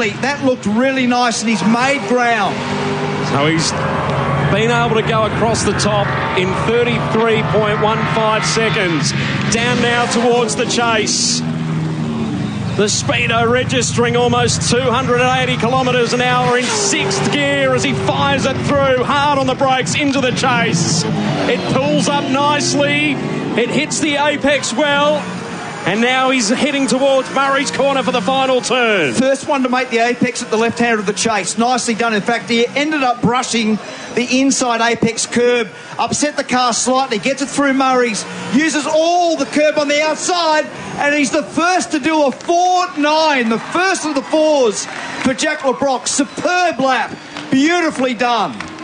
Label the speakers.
Speaker 1: really, that looked really nice, and he's made ground.
Speaker 2: So he's been able to go across the top in 33.15 seconds. Down now towards the chase. The Speedo registering almost 280 kilometres an hour in sixth gear as he fires it through, hard on the brakes into the chase. It pulls up nicely. It hits the apex well. And now he's heading towards Murray's Corner for the final turn.
Speaker 1: First one to make the apex at the left hand of the chase. Nicely done. In fact, he ended up brushing the inside apex curb, upset the car slightly, gets it through Murray's, uses all the curb on the outside, and he's the first to do a 4.9, the first of the fours for Jack Le Brocq. Superb lap. Beautifully done.